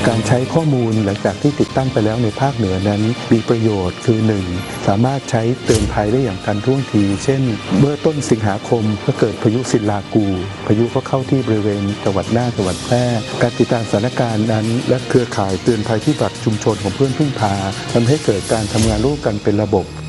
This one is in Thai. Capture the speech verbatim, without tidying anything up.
การใช้ข้อมูลหลังจากที่ติดตั้งไปแล้วในภาคเหนือนั้นมีประโยชน์คือ หนึ่ง สามารถใช้เตือนภัยได้อย่างทันท่วงทีเช่นเมื่อต้นสิงหาคมก็เกิดพายุศิลากูพายุก็เข้าที่บริเวณจังหวัดน่านจังหวัดแพร่การติดตามสถานการณ์นั้นและเครือข่ายเตือนภัยพิบัติชุมชนของเพื่อนพึ่งพาทำให้เกิดการทำงานร่วมกันเป็นระบบ